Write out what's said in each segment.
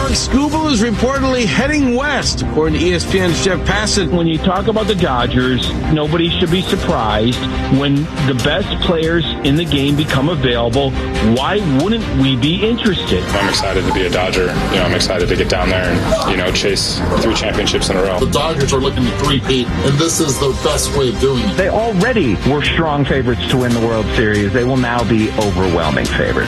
Alex Skubal is reportedly heading west, according to ESPN's Jeff Passan. When you talk about the Dodgers, nobody should be surprised when the best players in the game become available. Why wouldn't we be interested? I'm excited to be a Dodger. I'm excited to get down there and, chase 3 championships in a row. The Dodgers are looking to three-peat, and this is the best way of doing it. They already were strong favorites to win the World Series. They will now be overwhelming favorites.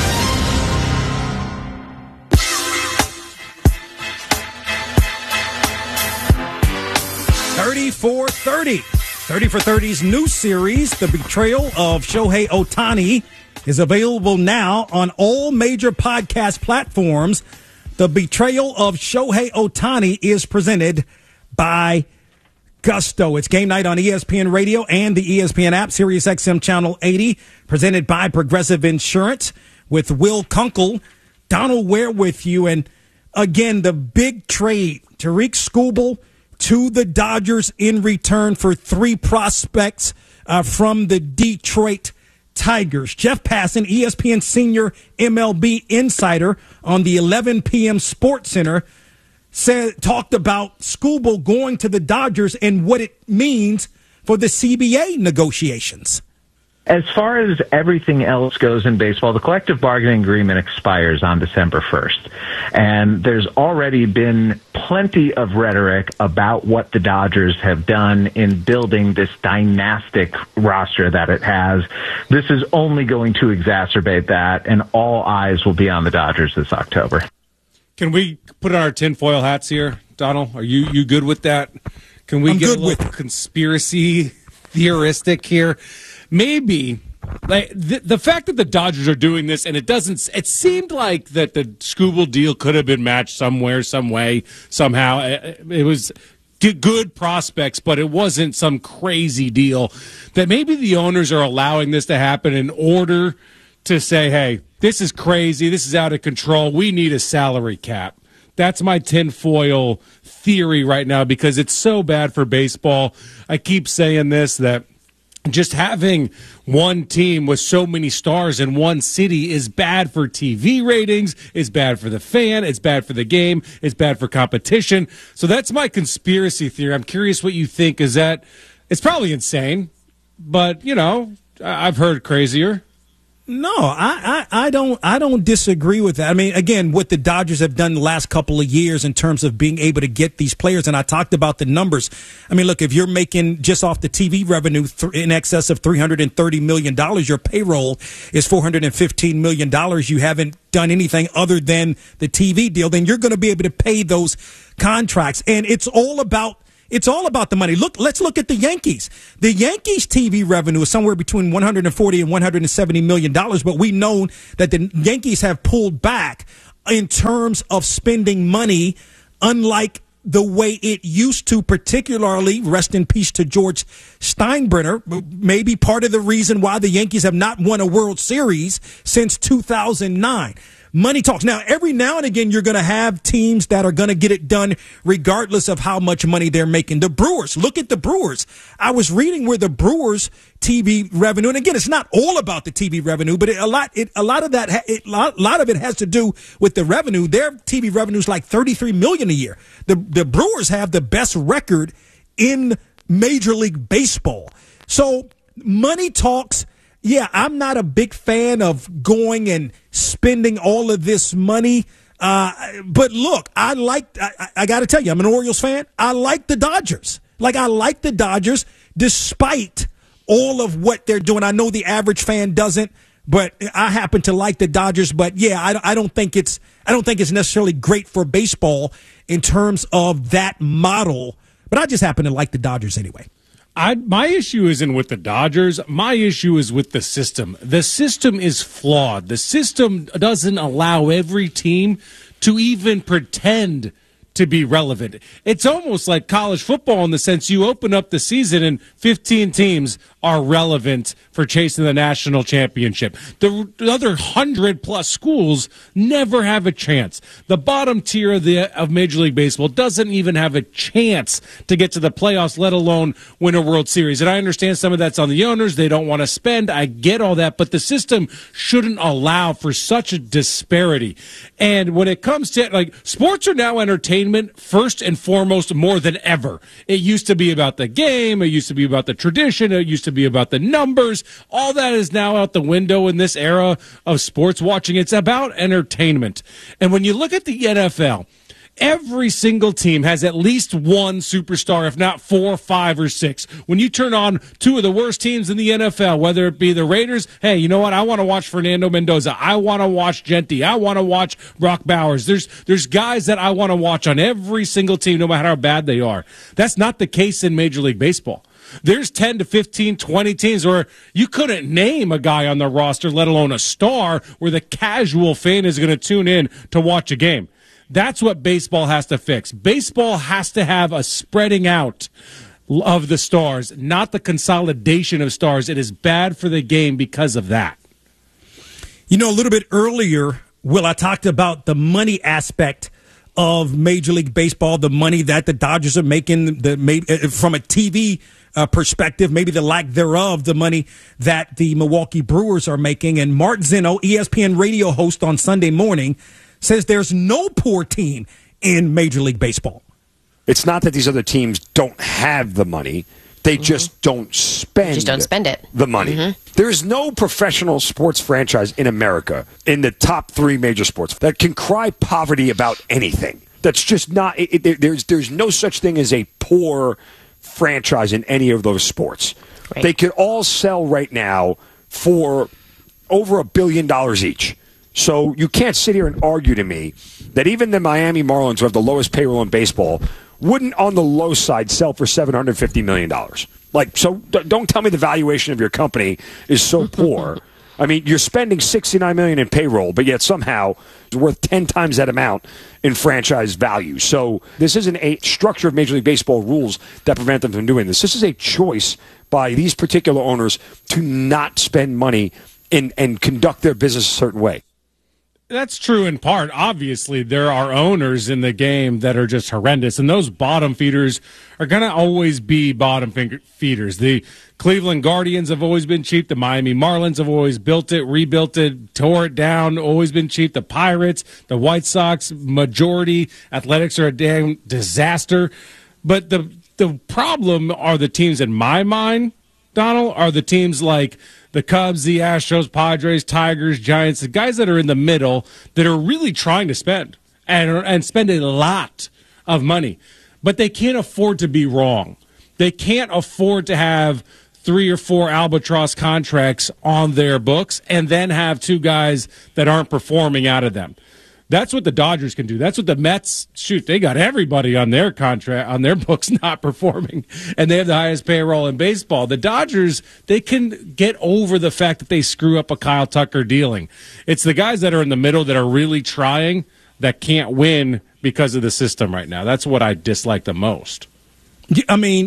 30 for 30. 30 for 30's new series, The Betrayal of Shohei Ohtani, is available now on all major podcast platforms. The Betrayal of Shohei Ohtani is presented by Gusto. It's game night on ESPN Radio and the ESPN app, Sirius XM Channel 80, presented by Progressive Insurance with Will Kunkel. Donald Ware with you. And again, the big trade, Tarik Skubal to the Dodgers in return for 3 prospects from the Detroit Tigers. Jeff Passan, ESPN senior MLB insider on the 11 p.m. Sports Center, talked about Skubal going to the Dodgers and what it means for the CBA negotiations. As far as everything else goes in baseball, the collective bargaining agreement expires on December 1st. And there's already been plenty of rhetoric about what the Dodgers have done in building this dynastic roster that it has. This is only going to exacerbate that, and all eyes will be on the Dodgers this October. Can we put on our tinfoil hats here, Donald? Are you good with that? Can we get a little conspiracy theoristic here? Maybe the fact that the Dodgers are doing this, and it seemed like that the Skubal deal could have been matched somewhere, some way, somehow. It was good prospects, but it wasn't some crazy deal. That maybe the owners are allowing this to happen in order to say, hey, this is crazy, this is out of control, we need a salary cap. That's my tinfoil theory right now, because it's so bad for baseball. I keep saying this, that just having one team with so many stars in one city is bad for TV ratings, is bad for the fan, it's bad for the game, it's bad for competition. So that's my conspiracy theory. I'm curious what you think. Is that it's probably insane, but I've heard crazier. No, I don't disagree with that. I mean, again, what the Dodgers have done the last couple of years in terms of being able to get these players, and I talked about the numbers. I mean, look, if you're making just off the TV revenue in excess of $330 million, your payroll is $415 million. You haven't done anything other than the TV deal, then you're going to be able to pay those contracts. And it's all about the money. Let's look at the Yankees. The Yankees' TV revenue is somewhere between $140 and $170 million, but we've known that the Yankees have pulled back in terms of spending money, unlike the way it used to, particularly, rest in peace to George Steinbrenner, maybe part of the reason why the Yankees have not won a World Series since 2009. Money talks. Now, every now and again, you're going to have teams that are going to get it done regardless of how much money they're making. The Brewers, look at the Brewers. I was reading where the Brewers TV revenue, and again, it's not all about the TV revenue, but a lot of it has to do with the revenue. Their TV revenue is like $33 million a year. The Brewers have the best record in Major League Baseball. So money talks. Yeah, I'm not a big fan of going and spending all of this money. But look, I got to tell you, I'm an Orioles fan. I like the Dodgers. I like the Dodgers despite all of what they're doing. I know the average fan doesn't, but I happen to like the Dodgers. But yeah, I don't think it's necessarily great for baseball in terms of that model. But I just happen to like the Dodgers anyway. My issue isn't with the Dodgers. My issue is with the system. The system is flawed. The system doesn't allow every team to even pretend to be relevant. It's almost like college football in the sense you open up the season and 15 teams are relevant for chasing the national championship. The other 100-plus schools never have a chance. The bottom tier of Major League Baseball doesn't even have a chance to get to the playoffs, let alone win a World Series. And I understand some of that's on the owners. They don't want to spend. I get all that. But the system shouldn't allow for such a disparity. And when it comes to, like, sports are now entertainment first and foremost more than ever. It used to be about the game. It used to be about the tradition. It used to be about the numbers. All that is now out the window in this era of sports watching. It's about entertainment. And when you look at the NFL, every single team has at least one superstar, if not 4, 5, or 6. When you turn on two of the worst teams in the NFL, whether it be the Raiders, hey, you know what? I want to watch Fernando Mendoza. I want to watch Genti. I want to watch Brock Bowers. There's guys that I want to watch on every single team, no matter how bad they are. That's not the case in Major League Baseball. There's 10 to 15, 20 teams where you couldn't name a guy on the roster, let alone a star, where the casual fan is going to tune in to watch a game. That's what baseball has to fix. Baseball has to have a spreading out of the stars, not the consolidation of stars. It is bad for the game because of that. You know, a little bit earlier, Will, I talked about the money aspect of Major League Baseball, the money that the Dodgers are making, from a TV perspective, maybe the lack thereof, the money that the Milwaukee Brewers are making. And Mark Zeno, ESPN radio host on Sunday morning, says there's no poor team in Major League Baseball. It's not that these other teams don't have the money. They just don't spend it. The money. Mm-hmm. There is no professional sports franchise in America in the top 3 major sports that can cry poverty about anything. That's just not there's no such thing as a poor franchise in any of those sports. Right. They could all sell right now for over $1 billion each. So you can't sit here and argue to me that even the Miami Marlins, who have the lowest payroll in baseball, wouldn't on the low side sell for $750 million. Like, so don't tell me the valuation of your company is so poor. I mean, you're spending $69 million in payroll, but yet somehow it's worth 10 times that amount in franchise value. So this isn't a structure of Major League Baseball rules that prevent them from doing this. This is a choice by these particular owners to not spend money and conduct their business a certain way. That's true in part. Obviously, there are owners in the game that are just horrendous, and those bottom feeders are going to always be bottom feeders. The Cleveland Guardians have always been cheap. The Miami Marlins have always built it, rebuilt it, tore it down, always been cheap. The Pirates, the White Sox, majority. Athletics are a damn disaster. But the problem are the teams in my mind, Donald, are the teams like the Cubs, the Astros, Padres, Tigers, Giants, the guys that are in the middle that are really trying to spend and spend a lot of money. But they can't afford to be wrong. They can't afford to have 3 or 4 albatross contracts on their books and then have 2 guys that aren't performing out of them. That's what the Dodgers can do. That's what the Mets, they got everybody on their contract, on their books not performing, and they have the highest payroll in baseball. The Dodgers, they can get over the fact that they screw up a Kyle Tucker dealing. It's the guys that are in the middle that are really trying that can't win because of the system right now. That's what I dislike the most. I mean,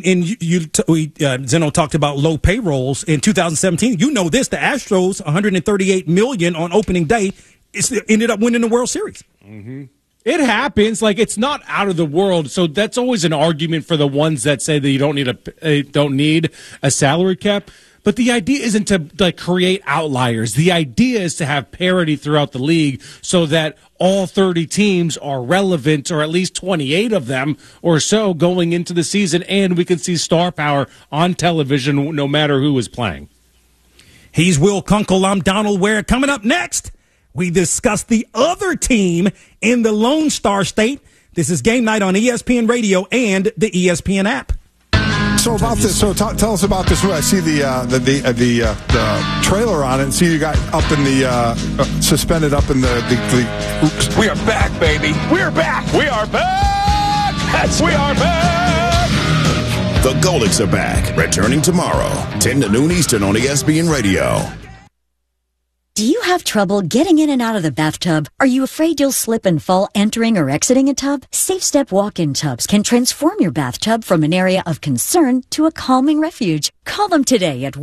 Zeno talked about low payrolls in 2017. You know this, the Astros, $138 million on opening day, ended up winning the World Series. Mm-hmm. It happens. Like, it's not out of the world. So that's always an argument for the ones that say that you don't need a salary cap. But the idea isn't to create outliers. The idea is to have parity throughout the league so that all 30 teams are relevant, or at least 28 of them or so going into the season, and we can see star power on television no matter who is playing. He's Will Kunkel. I'm Donald Ware. Coming up next, we discuss the other team in the Lone Star State. This is Game Night on ESPN Radio and the ESPN app. So about this, tell us about this. I see the trailer on it, and see you got up in the suspended up in the. Oops. We are back, baby. We're back. We are back. We are back. The Golics are back, returning tomorrow, 10 to noon Eastern on ESPN Radio. Do you have trouble getting in and out of the bathtub? Are you afraid you'll slip and fall entering or exiting a tub? SafeStep walk-in tubs can transform your bathtub from an area of concern to a calming refuge. Call them today at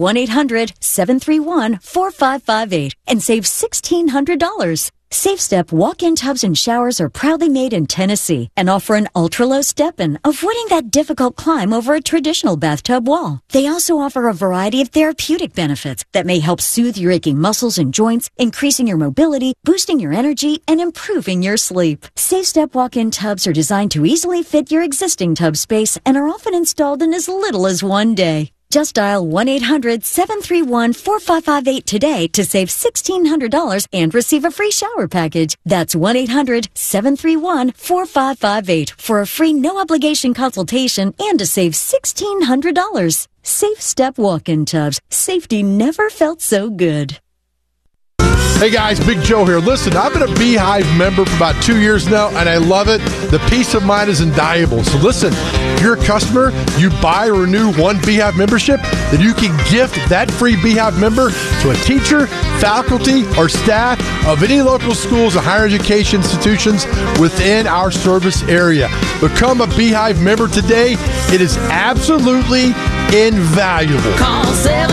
1-800-731-4558 and save $1,600. SafeStep walk-in tubs and showers are proudly made in Tennessee and offer an ultra-low step-in, avoiding that difficult climb over a traditional bathtub wall. They also offer a variety of therapeutic benefits that may help soothe your aching muscles and joints, increasing your mobility, boosting your energy, and improving your sleep. SafeStep walk-in tubs are designed to easily fit your existing tub space and are often installed in as little as one day. Just dial 1-800-731-4558 today to save $1,600 and receive a free shower package. That's 1-800-731-4558 for a free no-obligation consultation and to save $1,600. SafeStep walk-in tubs. Safety never felt so good. Hey guys, Big Joe here. Listen, I've been a Beehive member for about 2 years now, and I love it. The peace of mind is invaluable. So listen, if you're a customer, you buy or renew one Beehive membership, then you can gift that free Beehive member to a teacher, faculty, or staff of any local schools or higher education institutions within our service area. Become a Beehive member today. It is absolutely invaluable. Call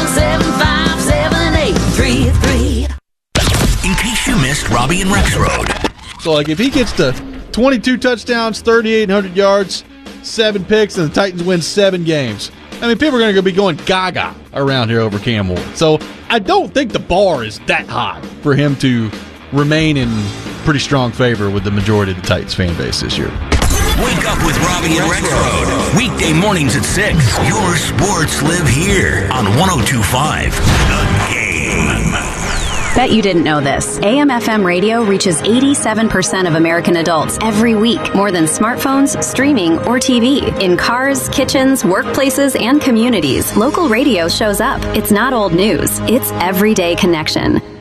775-7833. In case you missed Robbie and Rexroad. So, like, if he gets to 22 touchdowns, 3,800 yards, 7 picks, and the Titans win 7 games, I mean, people are going to be going gaga around here over Cam Ward. So, I don't think the bar is that high for him to remain in pretty strong favor with the majority of the Titans fan base this year. Wake up with Robbie and Rexroad. Weekday mornings at 6. Your sports live here on 102.5 The Game. Bet you didn't know this. AM/FM radio reaches 87% of American adults every week, more than smartphones, streaming, or TV. In cars, kitchens, workplaces, and communities, local radio shows up. It's not old news. It's everyday connection.